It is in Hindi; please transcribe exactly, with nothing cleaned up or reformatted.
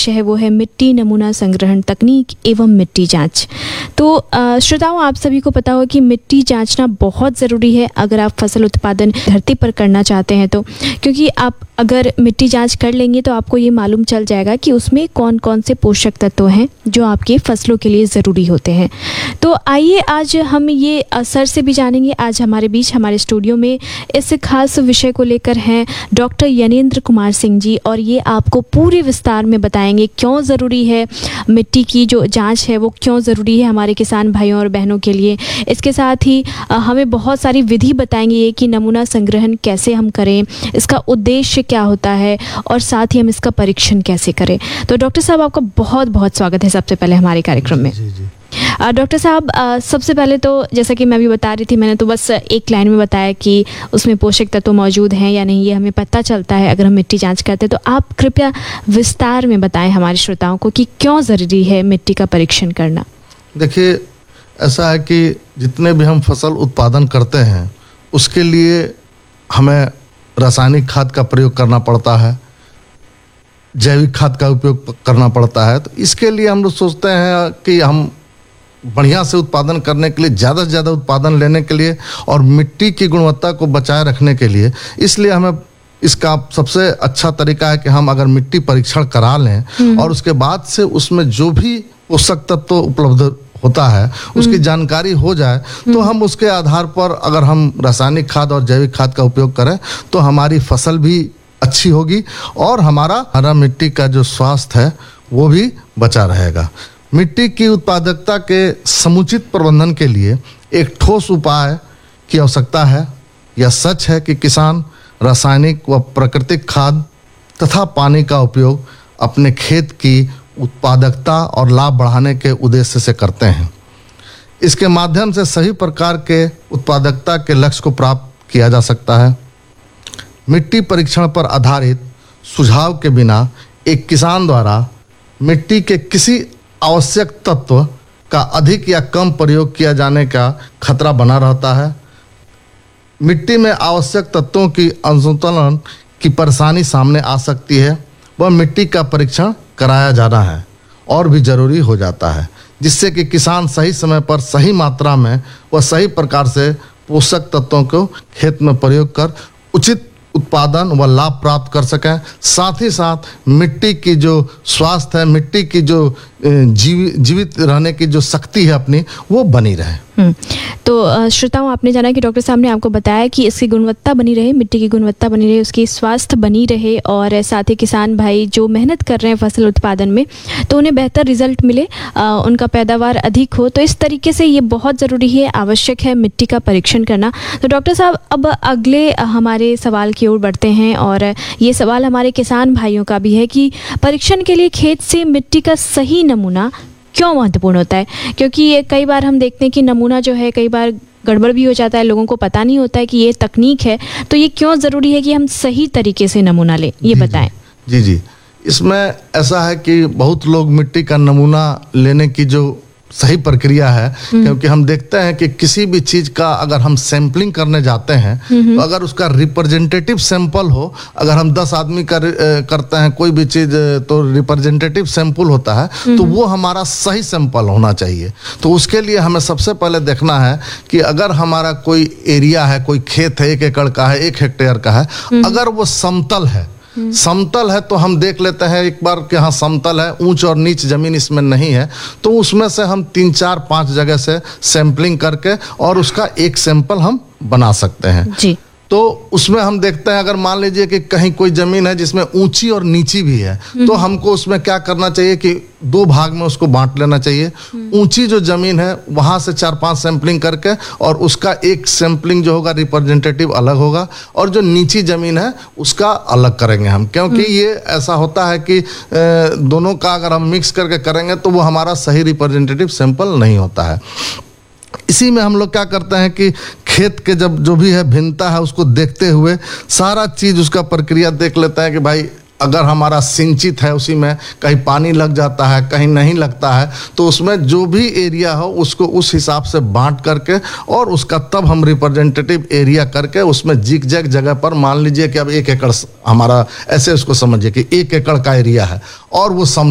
विषय है वो है मिट्टी नमूना संग्रहण तकनीक एवं मिट्टी जांच। तो अ, श्रोताओं, आप सभी को पता हो कि मिट्टी जांचना बहुत ज़रूरी है अगर आप फसल उत्पादन धरती पर करना चाहते हैं तो, क्योंकि आप अगर मिट्टी जांच कर लेंगे तो आपको ये मालूम चल जाएगा कि उसमें कौन कौन से पोषक तत्व हैं जो आपके फसलों के लिए ज़रूरी होते हैं। तो आइए आज हम ये असर से भी जानेंगे। आज हमारे बीच हमारे स्टूडियो में इस खास विषय को लेकर हैं डॉक्टर यनेंद्र कुमार सिंह जी, और ये आपको पूरे विस्तार में बताएंगे क्यों ज़रूरी है मिट्टी की जो जांच है वो क्यों ज़रूरी है हमारे किसान भाइयों और बहनों के लिए। इसके साथ ही अ, हमें बहुत सारी विधि बताएंगे ये कि नमूना संग्रहण कैसे हम करें, इसका उद्देश्य क्या होता है और साथ ही हम इसका परीक्षण कैसे करें। तो डॉक्टर साहब, आपका बहुत बहुत स्वागत है सबसे पहले हमारे कार्यक्रम में। जी जी। अ, डॉक्टर साहब, अ, सबसे पहले तो जैसा कि मैं अभी बता रही थी, मैंने तो बस एक लाइन में बताया कि उसमें पोषक तत्व मौजूद हैं या नहीं, ये हमें पता चलता है अगर हम मिट्टी जांच करते हैं। तो आप कृपया विस्तार में बताएं हमारे श्रोताओं को कि क्यों ज़रूरी है मिट्टी का परीक्षण करना। देखिए, ऐसा है कि जितने भी हम फसल उत्पादन करते हैं उसके लिए हमें रासायनिक खाद का प्रयोग करना पड़ता है, जैविक खाद का उपयोग करना पड़ता है। तो इसके लिए हम लोग सोचते हैं कि हम बढ़िया से उत्पादन करने के लिए, ज़्यादा से ज़्यादा उत्पादन लेने के लिए और मिट्टी की गुणवत्ता को बचाए रखने के लिए, इसलिए हमें इसका सबसे अच्छा तरीका है कि हम अगर मिट्टी परीक्षण करा लें और उसके बाद से उसमें जो भी पोषक तत्व उपलब्ध होता है उसकी जानकारी हो जाए तो हम उसके आधार पर अगर हम रासायनिक खाद और जैविक खाद का उपयोग करें तो हमारी फसल भी अच्छी होगी और हमारा हरा मिट्टी का जो स्वास्थ्य है वो भी बचा रहेगा। मिट्टी की उत्पादकता के समुचित प्रबंधन के लिए एक ठोस उपाय की आवश्यकता है। यह सच है कि किसान रासायनिक व प्राकृतिक खाद तथा पानी का उपयोग अपने खेत की उत्पादकता और लाभ बढ़ाने के उद्देश्य से करते हैं। इसके माध्यम से सही प्रकार के उत्पादकता के लक्ष्य को प्राप्त किया जा सकता है। मिट्टी परीक्षण पर आधारित सुझाव के बिना एक किसान द्वारा मिट्टी के किसी आवश्यक तत्व का अधिक या कम प्रयोग किया जाने का खतरा बना रहता है। मिट्टी में आवश्यक तत्वों की असंतुलन की परेशानी सामने आ सकती है। वह मिट्टी का परीक्षण कराया जाना है और भी ज़रूरी हो जाता है, जिससे कि किसान सही समय पर सही मात्रा में व सही प्रकार से पोषक तत्वों को खेत में प्रयोग कर उचित उत्पादन व लाभ प्राप्त कर सकें। साथ ही साथ मिट्टी की जो स्वास्थ्य है, मिट्टी की जो जीव जीवित रहने की जो शक्ति है अपनी, वो बनी रहे। तो श्रोताओं, आपने जाना कि डॉक्टर साहब ने आपको बताया कि इसकी गुणवत्ता बनी रहे, मिट्टी की गुणवत्ता बनी रहे, उसकी स्वास्थ्य बनी रहे और साथ ही किसान भाई जो मेहनत कर रहे हैं फसल उत्पादन में तो उन्हें बेहतर रिजल्ट मिले, आ, उनका पैदावार अधिक हो। तो इस तरीके से ये बहुत ज़रूरी है, आवश्यक है मिट्टी का परीक्षण करना। तो डॉक्टर साहब, अब अगले हमारे सवाल की ओर बढ़ते हैं और ये सवाल हमारे किसान भाइयों का भी है कि परीक्षण के लिए खेत से मिट्टी का सही नमूना क्यों महत्वपूर्ण होता है, क्योंकि ये कई बार हम देखते हैं कि नमूना जो है कई बार गड़बड़ भी हो जाता है, लोगों को पता नहीं होता है कि ये तकनीक है। तो ये क्यों ज़रूरी है कि हम सही तरीके से नमूना लें, ये बताएं। जी जी। इसमें ऐसा है कि बहुत लोग मिट्टी का नमूना लेने की जो सही प्रक्रिया है, क्योंकि हम देखते हैं कि किसी भी चीज़ का अगर हम सैंपलिंग करने जाते हैं तो अगर उसका रिप्रेजेंटेटिव सैंपल हो, अगर हम दस आदमी कर, करते हैं कोई भी चीज़ तो रिप्रेजेंटेटिव सैंपल होता है तो वो हमारा सही सैंपल होना चाहिए। तो उसके लिए हमें सबसे पहले देखना है कि अगर हमारा कोई एरिया है, कोई खेत है, एक एकड़ का है, एक हेक्टेयर का है, अगर वो समतल है समतल है तो हम देख लेते हैं एक बार कि हाँ समतल है, ऊंच और नीच जमीन इसमें नहीं है, तो उसमें से हम तीन चार पांच जगह से सैंपलिंग करके और उसका एक सैंपल हम बना सकते हैं जी। तो उसमें हम देखते हैं अगर मान लीजिए कि कहीं कोई ज़मीन है जिसमें ऊंची और नीची भी है तो हमको उसमें क्या करना चाहिए कि दो भाग में उसको बांट लेना चाहिए। ऊंची जो ज़मीन है वहाँ से चार पांच सैंपलिंग करके और उसका एक सैंपलिंग जो होगा रिप्रेजेंटेटिव अलग होगा और जो नीची ज़मीन है उसका अलग करेंगे हम, क्योंकि ये ऐसा होता है कि दोनों का अगर हम मिक्स करके करेंगे तो वो हमारा सही रिप्रेजेंटेटिव सैंपल नहीं होता है। इसी में हम लोग क्या करते हैं कि खेत के जब जो भी है भिन्नता है उसको देखते हुए सारा चीज़ उसका प्रक्रिया देख लेते हैं कि भाई अगर हमारा सिंचित है उसी में कहीं पानी लग जाता है, कहीं नहीं लगता है, तो उसमें जो भी एरिया हो उसको उस हिसाब से बांट करके और उसका तब हम रिप्रेजेंटेटिव एरिया करके उसमें जिग जैग जगह पर मान लीजिए कि अब एक एकड़ हमारा, ऐसे उसको समझिए कि एक एकड़ का एरिया है और वो सम